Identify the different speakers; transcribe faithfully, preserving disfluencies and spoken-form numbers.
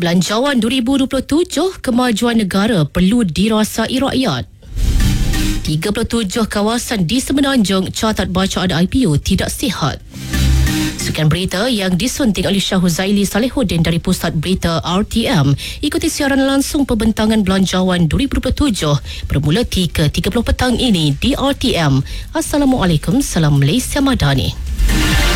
Speaker 1: Belanjawan dua ribu dua puluh tujuh, kemajuan negara perlu dirasai rakyat. tiga puluh tujuh kawasan di Semenanjung catat bacaan I P O tidak sihat. Sekian berita yang disunting oleh Syah Huzaili Salehuddin dari Pusat Berita R T M. Ikuti siaran langsung pembentangan Belanjawan dua ribu dua puluh tujuh bermula tiga tiga puluh petang ini di R T M. Assalamualaikum, salam Malaysia Madani.